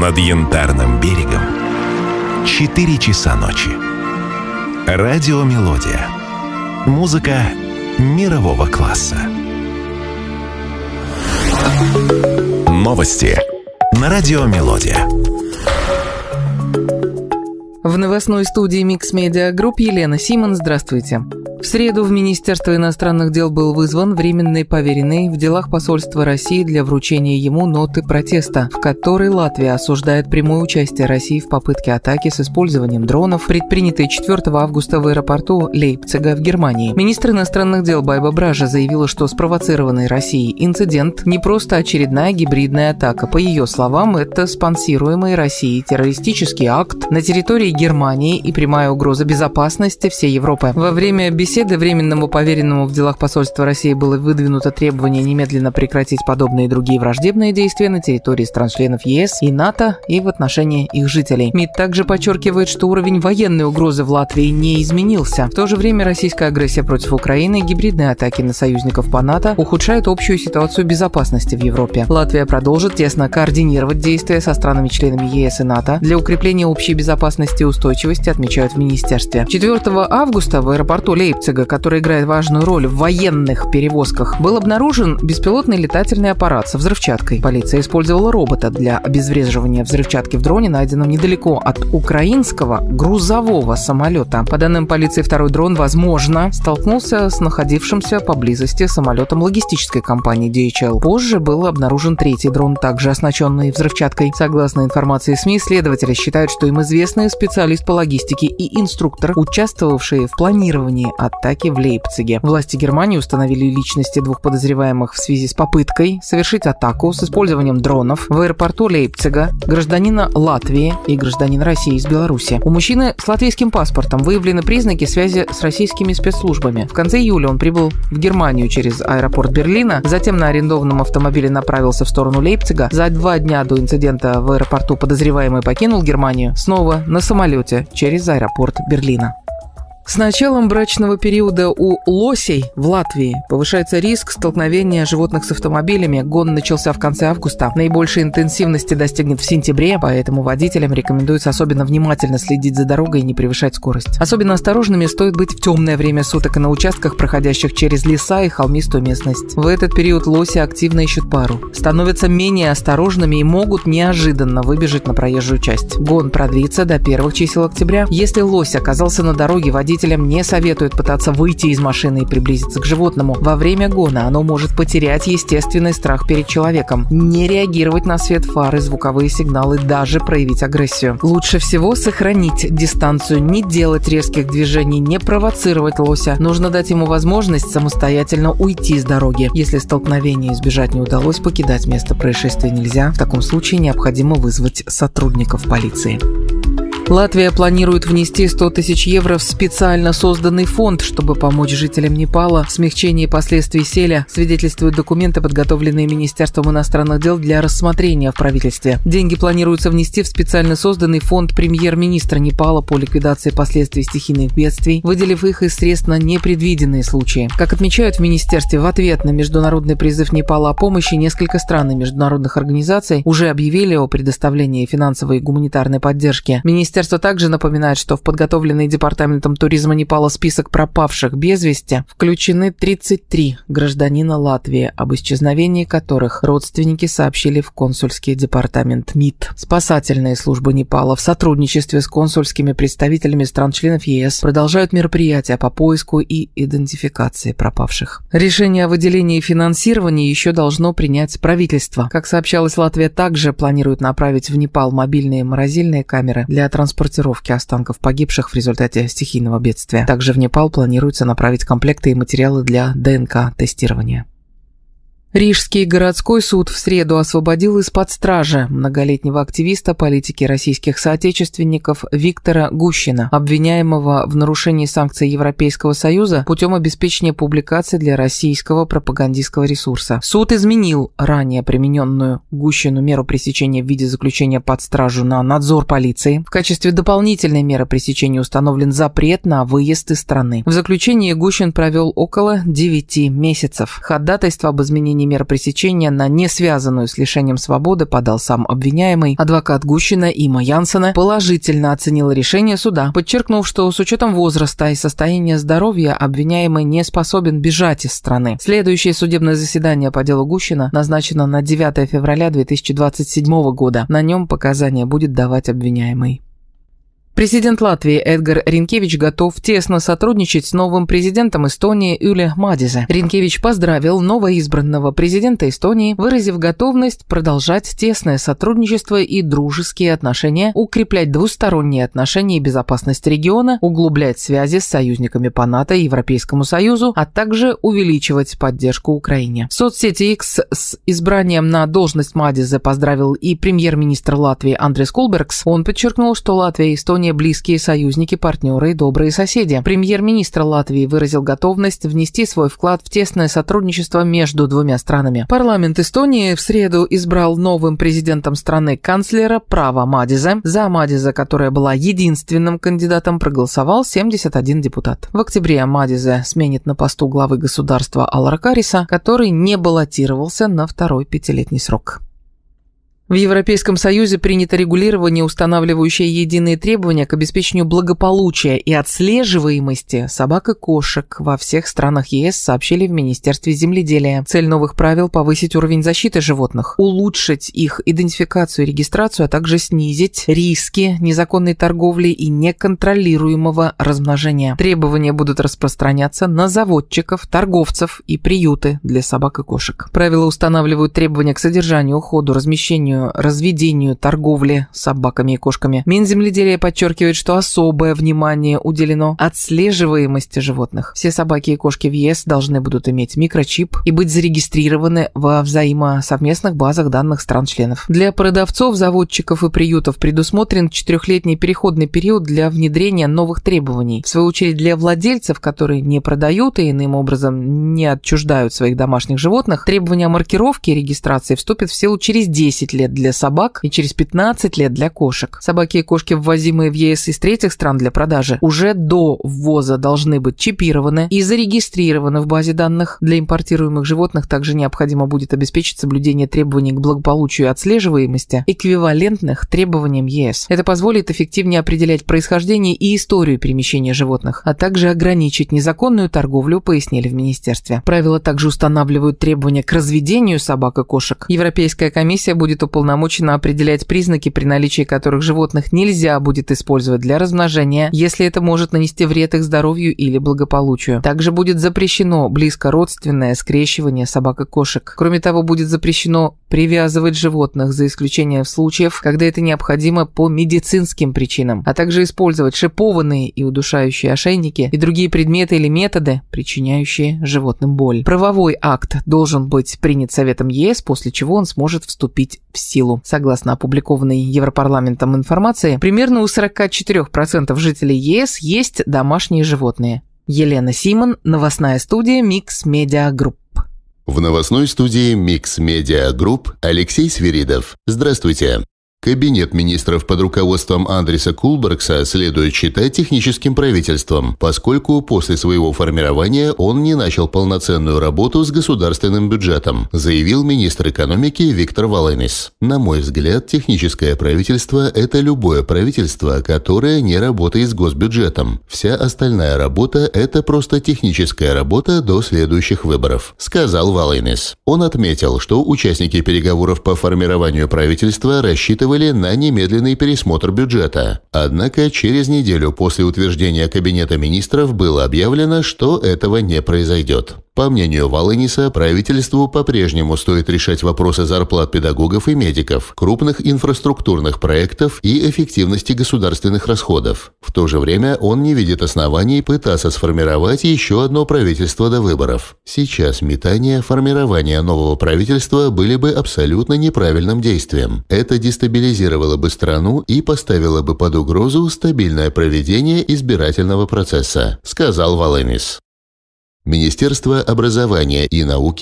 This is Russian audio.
Над Янтарным берегом 4 часа ночи. Радиомелодия. Музыка мирового класса. Новости на Радиомелодия. В новостной студии Mix Media Group Елена Симон. Здравствуйте. В среду в Министерство иностранных дел был вызван временный поверенный в делах посольства России для вручения ему ноты протеста, в которой Латвия осуждает прямое участие России в попытке атаки с использованием дронов, предпринятой 4 августа в аэропорту Лейпцига в Германии. Министр иностранных дел Байба Бража заявила, что спровоцированный Россией инцидент не просто очередная гибридная атака. По ее словам, это спонсируемый Россией террористический акт на территории Германии и прямая угроза безопасности всей Европы. Во время беседы временному поверенному в делах посольства России было выдвинуто требование немедленно прекратить подобные и другие враждебные действия на территории стран-членов ЕС и НАТО и в отношении их жителей. МИД также подчеркивает, что уровень военной угрозы в Латвии не изменился. В то же время российская агрессия против Украины и гибридные атаки на союзников по НАТО ухудшают общую ситуацию безопасности в Европе. Латвия продолжит тесно координировать действия со странами-членами ЕС и НАТО для укрепления общей безопасности и устойчивости, отмечают в министерстве. 4 августа в аэропорту Лейпцига, который играет важную роль в военных перевозках, был обнаружен беспилотный летательный аппарат со взрывчаткой. Полиция использовала робота для обезвреживания взрывчатки в дроне, найденном недалеко от украинского грузового самолета. По данным полиции, второй дрон, возможно, столкнулся с находившимся поблизости самолетом логистической компании DHL. Позже был обнаружен третий дрон, также оснащенный взрывчаткой. Согласно информации СМИ, следователи считают, что им известны специалист по логистике и инструктор, участвовавшие в планировании атаки в Лейпциге. Власти Германии установили личности двух подозреваемых в связи с попыткой совершить атаку с использованием дронов в аэропорту Лейпцига, гражданина Латвии и гражданина России из Беларуси. У мужчины с латвийским паспортом выявлены признаки связи с российскими спецслужбами. В конце июля он прибыл в Германию через аэропорт Берлина, затем на арендованном автомобиле направился в сторону Лейпцига. За 2 дня до инцидента в аэропорту подозреваемый покинул Германию снова на самолете через аэропорт Берлина. С началом брачного периода у лосей в Латвии повышается риск столкновения животных с автомобилями. Гон начался в конце августа. Наибольшей интенсивности достигнет в сентябре, поэтому водителям рекомендуется особенно внимательно следить за дорогой и не превышать скорость. Особенно осторожными стоит быть в темное время суток и на участках, проходящих через леса и холмистую местность. В этот период лоси активно ищут пару, становятся менее осторожными и могут неожиданно выбежать на проезжую часть. Гон продлится до первых чисел октября. Если лось оказался на дороге, водителям не советуют пытаться выйти из машины и приблизиться к животному. Во время гона оно может потерять естественный страх перед человеком, не реагировать на свет фар и звуковые сигналы, даже проявить агрессию. Лучше всего сохранить дистанцию, не делать резких движений, не провоцировать лося. Нужно дать ему возможность самостоятельно уйти с дороги. Если столкновение избежать не удалось, покидать место происшествия нельзя. В таком случае необходимо вызвать сотрудников полиции. Латвия планирует внести 100 тысяч евро в специально созданный фонд, чтобы помочь жителям Непала в смягчении последствий селя, свидетельствуют документы, подготовленные Министерством иностранных дел для рассмотрения в правительстве. Деньги планируется внести в специально созданный фонд премьер-министра Непала по ликвидации последствий стихийных бедствий, выделив их из средств на непредвиденные случаи. Как отмечают в министерстве, в ответ на международный призыв Непала о помощи несколько стран и международных организаций уже объявили о предоставлении финансовой и гуманитарной поддержки. Министерство также напоминает, что в подготовленный Департаментом туризма Непала список пропавших без вести включены 33 гражданина Латвии, об исчезновении которых родственники сообщили в консульский департамент МИД. Спасательные службы Непала в сотрудничестве с консульскими представителями стран-членов ЕС продолжают мероприятия по поиску и идентификации пропавших. Решение о выделении финансирования еще должно принять правительство. Как сообщалось, Латвия также планирует направить в Непал мобильные морозильные камеры для транспортировки останков погибших в результате стихийного бедствия. Также в Непал планируется направить комплекты и материалы для ДНК-тестирования. Рижский городской суд в среду освободил из-под стражи многолетнего активиста политики российских соотечественников Виктора Гущина, обвиняемого в нарушении санкций Европейского Союза путем обеспечения публикаций для российского пропагандистского ресурса. Суд изменил ранее примененную Гущину меру пресечения в виде заключения под стражу на надзор полиции. В качестве дополнительной меры пресечения установлен запрет на выезд из страны. В заключении Гущин провел около 9 месяцев. Ходатайство об изменении наложения меры пресечения на не связанную с лишением свободы подал сам обвиняемый. Адвокат Гущина Има Янсена положительно оценила решение суда, подчеркнув, что с учетом возраста и состояния здоровья обвиняемый не способен бежать из страны. Следующее судебное заседание по делу Гущина назначено на 9 февраля 2027 года. На нем показания будет давать обвиняемый. Президент Латвии Эдгар Ринкевич готов тесно сотрудничать с новым президентом Эстонии Yle Madise. Ринкевич поздравил новоизбранного президента Эстонии, выразив готовность продолжать тесное сотрудничество и дружеские отношения, укреплять двусторонние отношения и безопасность региона, углублять связи с союзниками по НАТО и Европейскому Союзу, а также увеличивать поддержку Украине. В соцсети X с избранием на должность Madise поздравил и премьер-министр Латвии Андрис Кулбергс. Он подчеркнул, что Латвия и Эстония близкие союзники, партнеры и добрые соседи. Премьер-министр Латвии выразил готовность внести свой вклад в тесное сотрудничество между двумя странами. Парламент Эстонии в среду избрал новым президентом страны канцлера Права Madise. За Madise, которая была единственным кандидатом, проголосовал 71 депутат. В октябре Madise сменит на посту главы государства Алара Кариса, который не баллотировался на второй пятилетний срок. В Европейском Союзе принято регулирование, устанавливающее единые требования к обеспечению благополучия и отслеживаемости собак и кошек во всех странах ЕС, сообщили в Министерстве земледелия. Цель новых правил – повысить уровень защиты животных, улучшить их идентификацию и регистрацию, а также снизить риски незаконной торговли и неконтролируемого размножения. Требования будут распространяться на заводчиков, торговцев и приюты для собак и кошек. Правила устанавливают требования к содержанию, уходу, размещению, разведению, торговле собаками и кошками. Минземледелия подчеркивает, что особое внимание уделено отслеживаемости животных. Все собаки и кошки в ЕС должны будут иметь микрочип и быть зарегистрированы во взаимосовместных базах данных стран-членов. Для продавцов, заводчиков и приютов предусмотрен 4-летний переходный период для внедрения новых требований. В свою очередь, для владельцев, которые не продают и иным образом не отчуждают своих домашних животных, требования маркировки и регистрации вступят в силу через 10 лет для собак и через 15 лет для кошек. Собаки и кошки, ввозимые в ЕС из третьих стран для продажи, уже до ввоза должны быть чипированы и зарегистрированы в базе данных. Для импортируемых животных также необходимо будет обеспечить соблюдение требований к благополучию и отслеживаемости, эквивалентных требованиям ЕС. Это позволит эффективнее определять происхождение и историю перемещения животных, а также ограничить незаконную торговлю, пояснили в министерстве. Правила также устанавливают требования к разведению собак и кошек. Европейская комиссия будет уполномочена определять признаки, при наличии которых животных нельзя будет использовать для размножения, если это может нанести вред их здоровью или благополучию. Также будет запрещено близкородственное скрещивание собак и кошек. Кроме того, будет запрещено привязывать животных, за исключением случаев, когда это необходимо по медицинским причинам, а также использовать шипованные и удушающие ошейники и другие предметы или методы, причиняющие животным боль. Правовой акт должен быть принят Советом ЕС, после чего он сможет вступить в силу. Согласно опубликованной Европарламентом информации, примерно у 44% жителей ЕС есть домашние животные. Елена Симон, новостная студия Mix Media Group. В новостной студии Mix Media Group Алексей Свиридов. Здравствуйте. Кабинет министров под руководством Андриса Кулбергса следует считать техническим правительством, поскольку после своего формирования он не начал полноценную работу с государственным бюджетом, заявил министр экономики Виктор Валайнис. На мой взгляд, техническое правительство – это любое правительство, которое не работает с госбюджетом. Вся остальная работа – это просто техническая работа до следующих выборов, сказал Валайнис. Он отметил, что участники переговоров по формированию правительства рассчитывали на немедленный пересмотр бюджета. Однако через неделю после утверждения Кабинета министров было объявлено, что этого не произойдет. По мнению Валайниса, правительству по-прежнему стоит решать вопросы зарплат педагогов и медиков, крупных инфраструктурных проектов и эффективности государственных расходов. В то же время он не видит оснований пытаться сформировать еще одно правительство до выборов. Сейчас метание формирования нового правительства были бы абсолютно неправильным действием. Это дестабилизировало бы страну и поставило бы под угрозу стабильное проведение избирательного процесса, сказал Валайнис. Министерство образования и науки